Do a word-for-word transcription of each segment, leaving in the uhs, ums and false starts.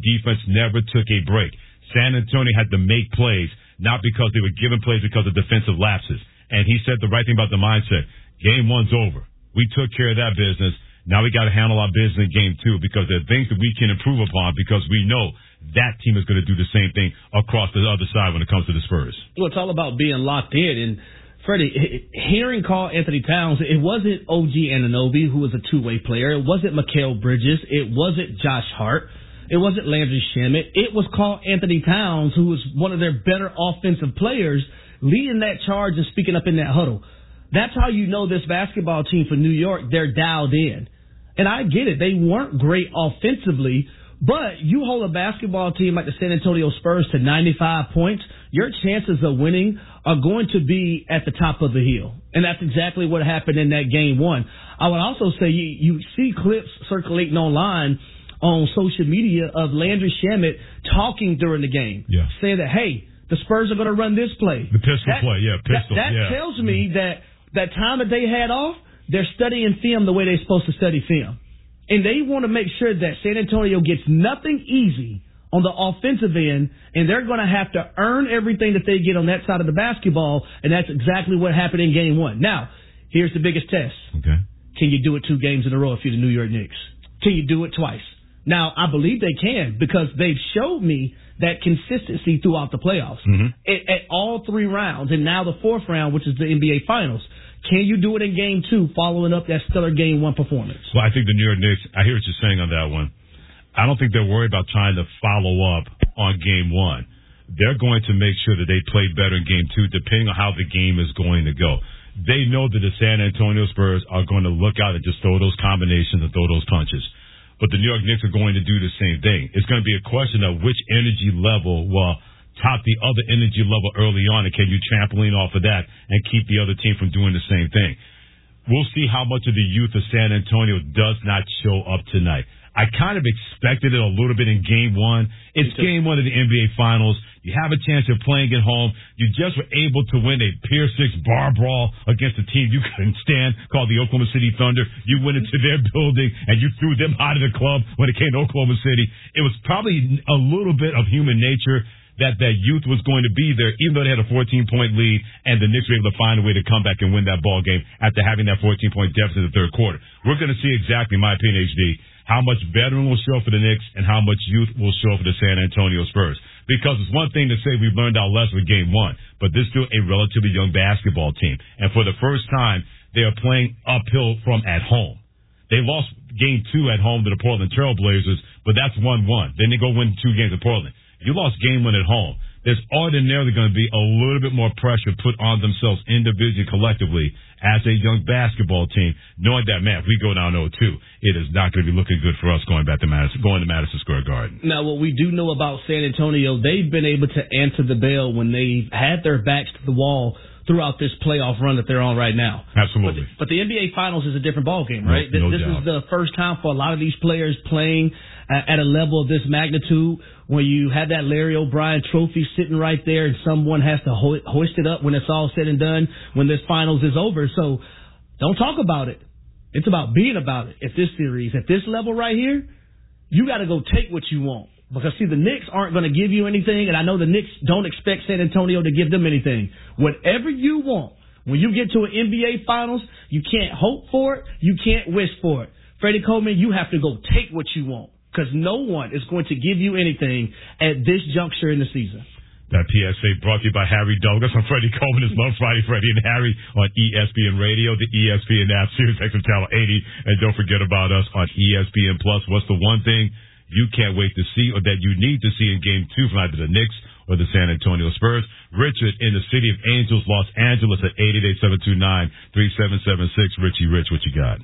defense never took a break. San Antonio had to make plays, not because they were given plays because of defensive lapses. And he said the right thing about the mindset. Game one's over. We took care of that business. Now we got to handle our business in game two because there are things that we can improve upon because we know that team is going to do the same thing across the other side when it comes to the Spurs. Well, it's all about being locked in. And, Freddie, hearing Karl Anthony Towns, it wasn't O G Anunoby, who was a two-way player. It wasn't Mikal Bridges. It wasn't Josh Hart. It wasn't Landry Shamet. It was Karl Anthony Towns, who was one of their better offensive players, leading that charge and speaking up in that huddle. That's how you know this basketball team for New York, they're dialed in. And I get it. They weren't great offensively, but you hold a basketball team like the San Antonio Spurs to ninety-five points, your chances of winning are going to be at the top of the hill. And that's exactly what happened in that game one. I would also say you, you see clips circulating online on social media of Landry Shamet talking during the game, yeah. saying that, hey, the Spurs are going to run this play. The pistol that, play, yeah, pistol. That, that yeah. tells me that that time that they had off, they're studying film the way they're supposed to study film. And they want to make sure that San Antonio gets nothing easy on the offensive end, and they're going to have to earn everything that they get on that side of the basketball, and that's exactly what happened in game one. Now, here's the biggest test. Okay. Can you do it two games in a row if you're the New York Knicks? Can you do it twice? Now, I believe they can because they've showed me that consistency throughout the playoffs mm-hmm. at, at all three rounds, and now the fourth round, which is the N B A Finals. Can you do it in game two following up that stellar game one performance? Well, I think the New York Knicks, I hear what you're saying on that one. I don't think they're worried about trying to follow up on game one. They're going to make sure that they play better in game two, depending on how the game is going to go. They know that the San Antonio Spurs are going to look out and just throw those combinations and throw those punches. But the New York Knicks are going to do the same thing. It's going to be a question of which energy level will top the other energy level early on, and can you trampoline off of that and keep the other team from doing the same thing? We'll see how much of the youth of San Antonio does not show up tonight. I kind of expected it a little bit in game one. It's game one of the N B A Finals. You have a chance of playing at home. You just were able to win a Pier six bar brawl against a team you couldn't stand called the Oklahoma City Thunder. You went into their building and you threw them out of the club when it came to Oklahoma City. It was probably a little bit of human nature that that youth was going to be there, even though they had a fourteen-point lead, and the Knicks were able to find a way to come back and win that ball game after having that fourteen-point deficit in the third quarter. We're going to see exactly, in my opinion, H D, how much veteran will show for the Knicks and how much youth will show for the San Antonio Spurs. Because it's one thing to say we've learned our lesson with game one, but this is still a relatively young basketball team. And for the first time, they are playing uphill from at home. They lost game two at home to the Portland Trail Blazers, but that's one one. Then they go win two games at Portland. You lost game one at home. There's ordinarily going to be a little bit more pressure put on themselves individually, collectively, as a young basketball team, knowing that, man, if we go down oh two, it is not going to be looking good for us going back to Madison, going to Madison Square Garden. Now, what we do know about San Antonio, they've been able to answer the bell when they've had their backs to the wall throughout this playoff run that they're on right now. Absolutely. But the, but the N B A Finals is a different ballgame, right? No, no this doubt. is the first time for a lot of these players playing at a level of this magnitude when you have that Larry O'Brien trophy sitting right there and someone has to ho- hoist it up when it's all said and done, when this finals is over. So don't talk about it. It's about being about it at this series. At this level right here, you got to go take what you want. Because, see, the Knicks aren't going to give you anything, and I know the Knicks don't expect San Antonio to give them anything. Whatever you want, when you get to an N B A Finals, you can't hope for it, you can't wish for it. Freddie Coleman, you have to go take what you want, because no one is going to give you anything at this juncture in the season. That P S A brought to you by Harry Douglas. I'm Freddie Coleman. It's Love Friday, Freddie and Harry on E S P N Radio, the E S P N app, Sirius X M Channel eighty. And don't forget about us on E S P N Plus. What's the one thing you can't wait to see or that you need to see in Game two from either the Knicks or the San Antonio Spurs? Richard in the City of Angels, Los Angeles at eight eight eight, seven two nine, three seven seven six. Richie Rich, what you got?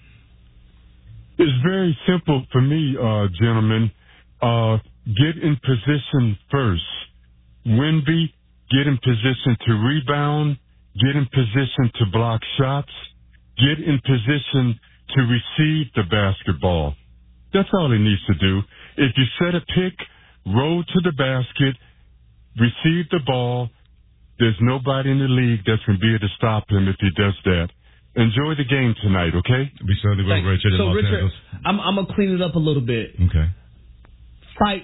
It's very simple for me, uh, gentlemen. Uh, get in position first. Wemby, get in position to rebound. Get in position to block shots. Get in position to receive the basketball. That's all he needs to do. If you set a pick, roll to the basket, receive the ball, there's nobody in the league that's going to be able to stop him if he does that. Enjoy the game tonight, okay? We certainly will, Richard. So, in Los Richard, Angeles. I'm, I'm going to clean it up a little bit. Okay. Fight